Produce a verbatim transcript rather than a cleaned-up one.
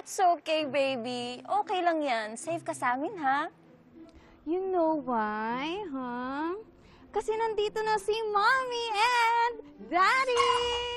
It's okay, baby. Okay lang yan. Safe ka sa amin, ha? You know why, huh? Kasi nandito na si Mommy and Daddy!